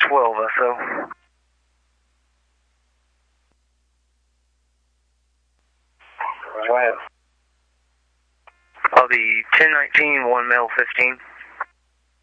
12 SO. Go ahead. I'll be 1019, 1 male 15.